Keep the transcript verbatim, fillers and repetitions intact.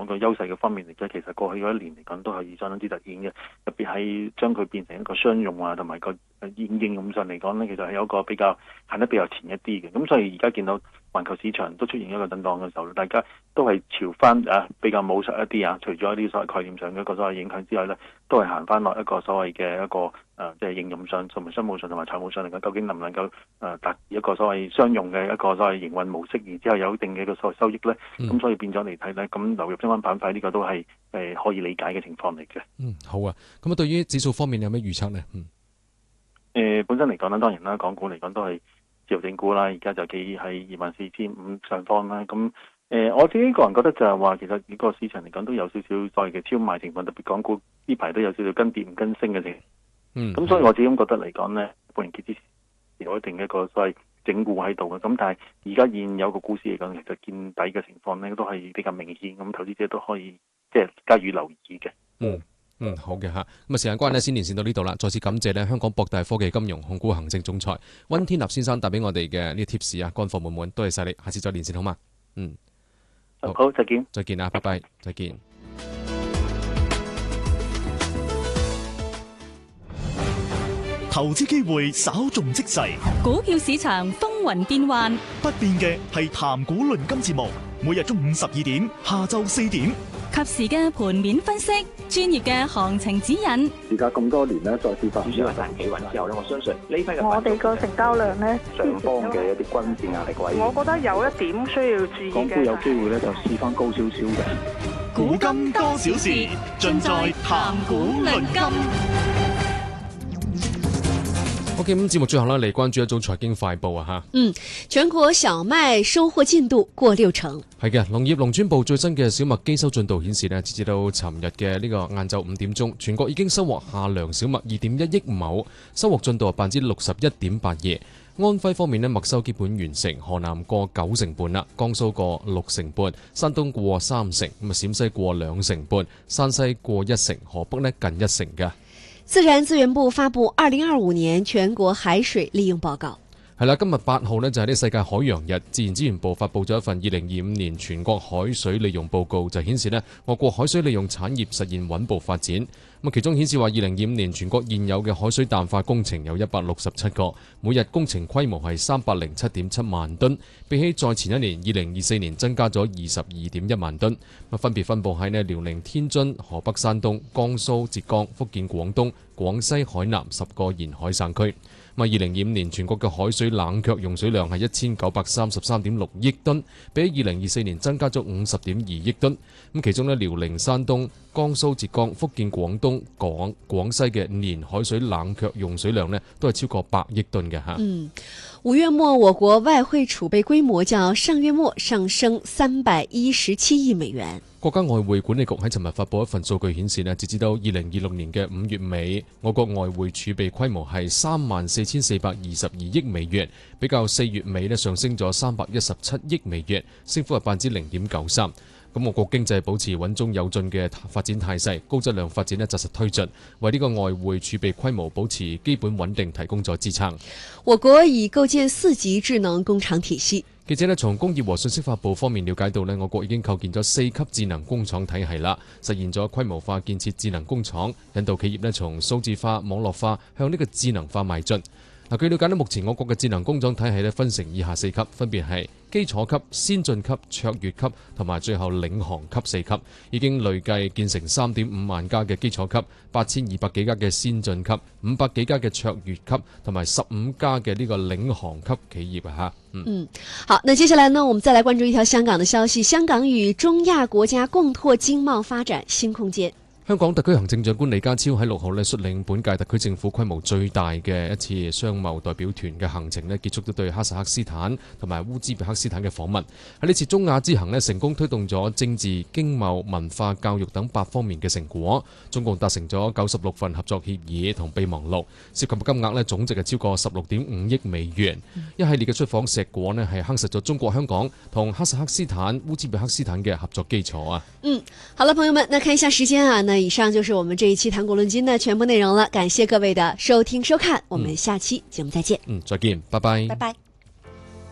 個優勢嘅方面嚟講，其實過去嗰一年嚟講都係相當之突顯嘅，特別係將佢變成一個商用啊，同埋個應應用上嚟講呢，其實係有一個比較行得比較前一啲嘅。咁所以而家見到環球市場都出現一個震盪嘅時候，大家都係朝翻啊比較務實一啲啊，除咗一啲所謂概念上嘅一個所謂影響之外呢，都係行翻落一個所謂嘅一個誒、呃、即係應用上同埋商務上同埋財務上嚟講，究竟能唔能夠誒達至一個所謂商用嘅一個所謂營運模式，然之後有一定嘅一個所謂收益呢？咁、嗯、所以變咗嚟睇呢，咁流入相關板塊呢個都係誒、呃、可以理解嘅情況嚟嘅。 嗯，好啊。咁啊，對於指數方面有咩預測呢？嗯， 誒、呃、本身嚟講呢，當然啦，港股嚟講都係自由整固啦，而家就企喺二萬四千五上方啦。咁誒、呃，我自己個人覺得就係話，其實呢個市場嚟講都有少少所謂嘅超賣情況，特別港股呢排都有少少跟跌唔跟升嘅情況。嗯，咁所以我自己咁覺得嚟講呢，半年結之前有一定嘅一個所謂整固喺度嘅。咁但係而家現有個股市嚟講，其實見底嘅情況呢都係比較明顯，咁投資者都可以即係加以留意嘅。 嗯。嗯，好嘅吓，咁啊時間關係咧，先連線到呢度啦。再次感謝咧香港博大科技金融控股行政總裁溫天納先生帶俾我哋嘅呢個貼士啊，乾貨滿滿，多謝晒你，下次再連線好嘛？嗯， 好，好，再見， 再見啊，拜拜，再見。 投資機會稍縱即逝， 股票市場風雲變幻， 不變嘅係談股論金節目，每日中午十二點，下晝四點， 及時嘅盤面分析，專業嘅行情指引。 而家咁多年呢，再次發展企穩之後呢，我相信呢批嘅我哋個成交量呢， 上方嘅一啲均線壓力位， 我覺得有一點需要注意嘅。 港股有機會咧就試翻高少少嘅。 股金多少事，盡在談股論金。 OK， 咁節目最後呢，嚟關注一組財經快報啊吓。 嗯，全國小麥收穫進度過六成。 係嘅，農業農村部最新嘅小麥機收進度顯示呢，截至到尋日嘅呢個晏晝五點鐘，全國已經收穫夏糧小麥二點一億畝，收穫進度係百分之六十一點八二。安徽方面呢，麥收基本完成，河南過九成半啦，江蘇過六成半，山東過三成，咁啊陝西過兩成半，山西過一成，河北呢近一成嘅。 自然資源部發布二零二五年全國海水利用報告。 係啦，今日八號呢就係呢世界海洋日，自然資源部發布咗一份二零二五年全國海水利用報告，就顯示呢我國海水利用產業實現穩步發展。咁其中顯示話，二零二五年全國現有嘅海水淡化工程有一百六十七個，每日工程規模係三百零七點七萬噸，比起再前一年二零二四年增加咗二十二點一萬噸。咁分別分佈喺呢遼寧、天津、河北、山東、江蘇、浙江、福建、廣東、廣西、海南十個沿海省區。咁啊，二零二五年全國嘅海水冷卻用水量係一千九百三十三點六億噸，比起二零二四年增加咗五十點二億噸。咁其中呢，遼寧、山東、江蘇、浙江、福建、廣東、廣廣西嘅年海水冷卻用水量呢，都係超過百億噸嘅嚇。 嗯，五月末我國外匯儲備規模較上月末上升三百一十七億美元。 國家外匯管理局喺尋日發布一份數據顯示呢，截至到二零二六年嘅五月尾，我國外匯儲備規模係三萬四千四百二十二億美元，比較四月尾呢上升咗三百一十七億美元，升幅係百分之零點九三。咁我國經濟保持穩中有進嘅發展態勢，高質量發展呢紮實推進，為呢個外匯儲備規模保持基本穩定提供咗支撐。 我國已構建四級智能工廠體系。 記者呢從工業和信息發布方面了解到呢，我國已經構建咗四級智能工廠體系啦，實現咗規模化建設智能工廠，引導企業呢從數字化、網絡化向呢個智能化邁進。嗱，據了解呢，目前我國嘅智能工廠體系呢分成以下四級，分別係基礎級、先進級、卓越級同埋最後領航級四級，已經累計建成三點五萬家嘅基礎級、八千二百幾家嘅先進級、五百幾家嘅卓越級同埋十五家嘅呢個領航級企業啊！嚇，嗯嗯，好，那接下來呢，我們再來關注一條香港的消息：香港與中亞國家共拓經貿發展新空間。 香港特區行政長官李家超喺六號呢率領本屆特區政府規模最大嘅一次商貿代表團嘅行程呢，結束咗對哈薩克斯坦同埋烏茲別克斯坦嘅訪問。喺呢次中亞之行呢，成功推動咗政治、經貿、文化、教育等八方面嘅成果，總共達成咗九十六份合作協議同備忘錄，涉及金額呢總值係超過十六點五億美元。嗯、一系列嘅出訪碩果呢，係夯實咗中國香港同哈薩克斯坦、烏茲別克斯坦嘅合作基礎啊！ 嗯，好了，朋友們，那看一下時間啊，那以上就是我們這一期談股論金的全部內容了，感謝各位的收聽收看，我們下期節目再見。 嗯，再見，拜拜， 拜拜。